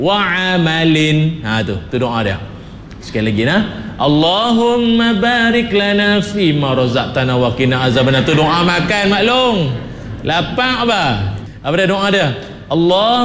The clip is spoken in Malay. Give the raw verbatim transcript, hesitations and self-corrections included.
wa amalin. Ha tu, tu doa dia. Sekali lagi nah. Allahumma barik lana fi ma razaqtana wa qina azabannar. Tu doa makan maklum. Lapang apa? Apa dia doa dia? Allah